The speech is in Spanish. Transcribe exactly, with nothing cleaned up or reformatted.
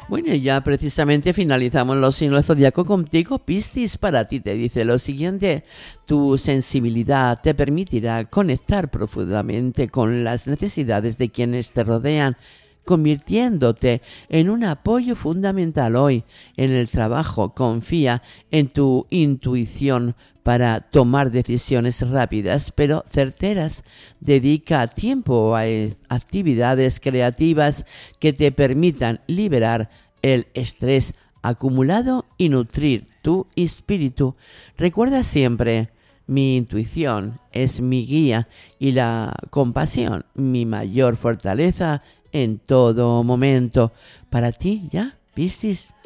Bueno, ya precisamente finalizamos los signos del zodiaco contigo, Piscis. Para ti te dice lo siguiente: tu sensibilidad te permitirá conectar profundamente con las necesidades de quienes te rodean, convirtiéndote en un apoyo fundamental hoy en el trabajo. Confía en tu intuición para tomar decisiones rápidas pero certeras. Dedica tiempo a actividades creativas que te permitan liberar el estrés acumulado y nutrir tu espíritu. Recuerda siempre: mi intuición es mi guía y la compasión mi mayor fortaleza en todo momento. Para ti, ¿ya, Piscis?